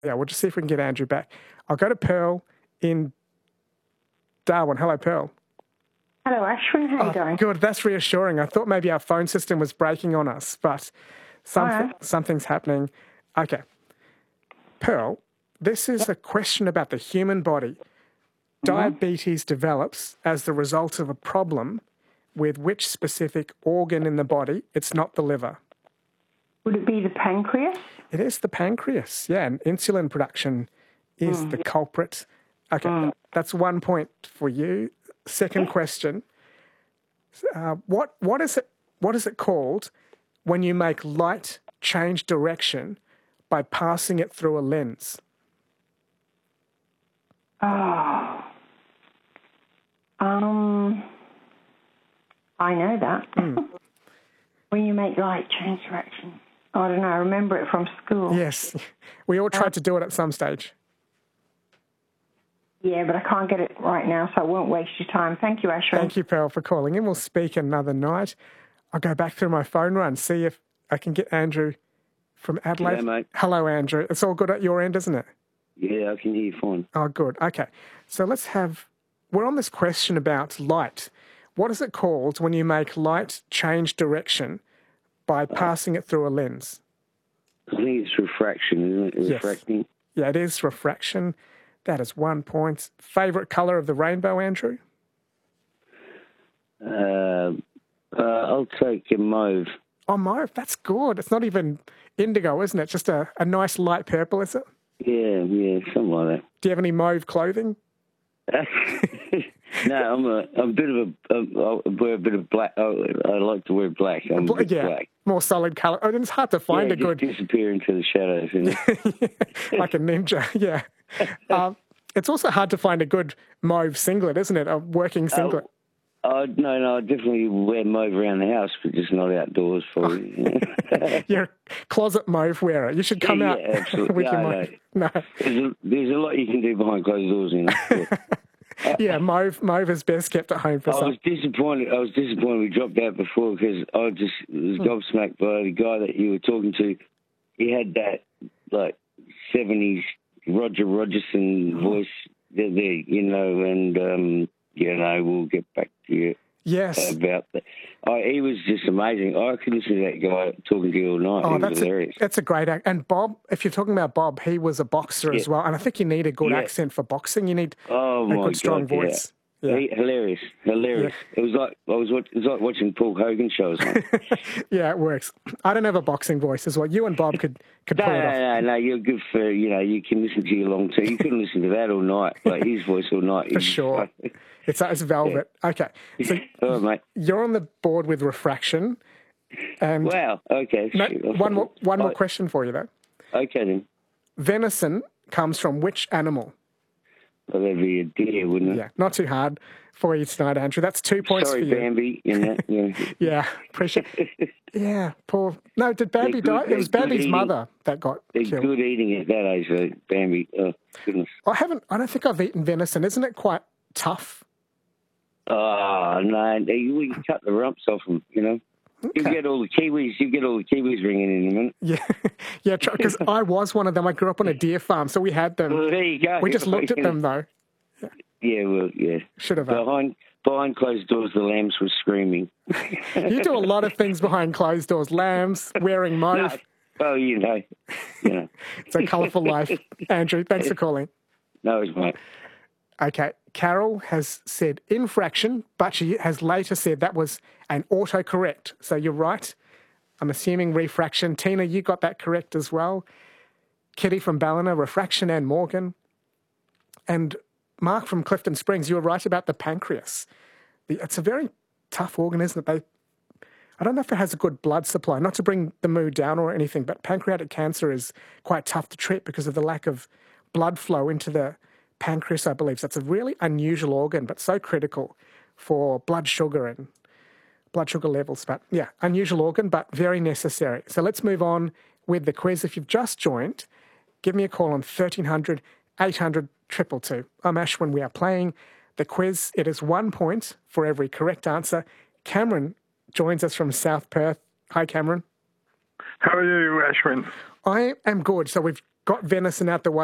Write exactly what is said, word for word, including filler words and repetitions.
Yeah, we'll just see if we can get Andrew back. I'll go to Pearl in Darwin. Hello, Pearl. Hello, Ashwin. How are you going? Good. That's reassuring. I thought maybe our phone system was breaking on us, but something, right. something's happening. Okay. Pearl, this is a question about the human body. Mm-hmm. Diabetes develops as the result of a problem with which specific organ in the body? It's not the liver. Would it be the pancreas? It is the pancreas, yeah, and insulin production is mm. the culprit. Okay, mm. that's one point for you. Second question, uh, what what is it what is it called when you make light change direction by passing it through a lens? Oh, um, I know that. Mm. When you make light change direction. I don't know, I remember it from school. Yes, we all tried uh, to do it at some stage. Yeah, but I can't get it right now, so I won't waste your time. Thank you, Ashwin. Thank you, Pearl, for calling in. We'll speak another night. I'll go back through my phone run, see if I can get Andrew from Adelaide. Yeah, mate. Hello, Andrew. It's all good at your end, isn't it? Yeah, I can hear you fine. Oh, good. Okay. So let's have... We're on this question about light. What is it called when you make light change direction by passing it through a lens? I think it's refraction, isn't it? Refracting. Yes. Yeah, it is refraction. That is one point. Favourite colour of the rainbow, Andrew? Uh, uh, I'll take a mauve. Oh, mauve. That's good. It's not even indigo, isn't it? Just a, a nice light purple, is it? Yeah, yeah, something like that. Do you have any mauve clothing? No, I'm a, I'm a bit of a, I wear a bit of black. I, I like to wear black. I'm a bit yeah, black. More solid colour. Oh, it's hard to find yeah, a good... disappear into the shadows. Isn't it? Like a ninja, yeah. um, it's also hard to find a good mauve singlet, isn't it? A working singlet. Oh, uh, no, no, I definitely wear mauve around the house, but just not outdoors for you. Oh. You're a closet mauve wearer. You should come yeah, out yeah, absolutely. with no, your mauve. No. no. There's, a, there's a lot you can do behind closed doors, you know. Yeah. Yeah, mauve, mauve is best kept at home for I some. was disappointed. I was disappointed we dropped out before because I just was gobsmacked by the guy that you were talking to. He had that like seventies Roger Rogerson voice there, there you know, and um, you know, we'll get back to you. Yes. About that. Oh, he was just amazing. I could listen to that guy talking to you all night. Oh, he that's was hilarious. A, that's a great act. And Bob, if you're talking about Bob, he was a boxer yeah. as well. And I think you need a good yeah. accent for boxing. You need oh, a my good, strong God, voice. Yeah. Yeah. He, hilarious, hilarious. Yeah. It was like I was. It was like watching Paul Hogan shows. Yeah, it works. I don't have a boxing voice as well. You and Bob could, could no, pull it no, off. No, no, you're good for you know. You can listen to your long too. You couldn't listen to that all night. Like his voice all night. For sure. Like, it's it's velvet. Yeah. Okay, so oh, mate. You're on the board with refraction. And wow. Okay. No, one more one more question for you though. Okay then. Venison comes from which animal? Well, that'd be a deer, wouldn't it? Yeah, not too hard for you tonight, Andrew. That's two points Sorry, for you. Sorry, Bambi. You know, yeah. Yeah, appreciate it. Yeah, poor... No, did Bambi good, die? It was Bambi's mother that got they're killed. They're good eating at that age, though, Bambi. Oh, goodness. I haven't... I don't think I've eaten venison. Isn't it quite tough? Oh, no. You cut the rumps off them, you know. Okay. You get all the Kiwis, you get all the Kiwis ringing in a minute. Yeah, yeah, because I was one of them. I grew up on a deer farm, so we had them. Well, there you go. We just looked at them, though. Yeah, yeah well, yeah. Should have. Behind, behind closed doors, the lambs were screaming. You do a lot of things behind closed doors. Lambs, wearing mauve. No. Oh, you know. You know. It's a colourful life. Andrew, thanks for calling. No, it's mate. Okay, Carol has said infraction, but she has later said that was an autocorrect. So you're right. I'm assuming refraction. Tina, you got that correct as well. Kitty from Ballina, refraction, and Morgan. And Mark from Clifton Springs, you were right about the pancreas. The, it's a very tough organ, isn't it? They, I don't know if it has a good blood supply. Not to bring the mood down or anything, but pancreatic cancer is quite tough to treat because of the lack of blood flow into the pancreas, I believe. So it's a really unusual organ, but so critical for blood sugar and blood sugar levels. But yeah, unusual organ, but very necessary. So let's move on with the quiz. If you've just joined, give me a call on thirteen hundred, eight hundred, two two two. I'm Ashwin. We are playing the quiz. It is one point for every correct answer. Cameron joins us from South Perth. Hi, Cameron. How are you, Ashwin? I am good. So we've got venison out the way.